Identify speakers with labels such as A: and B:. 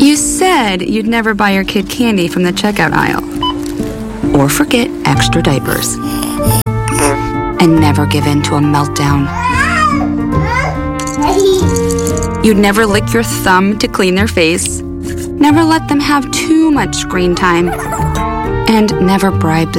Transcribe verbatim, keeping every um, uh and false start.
A: You said you'd never buy your kid candy from the checkout aisle. Or forget extra diapers. And never give in to a meltdown. You'd never lick your thumb to clean their face. Never let them have too much screen time. And never bribe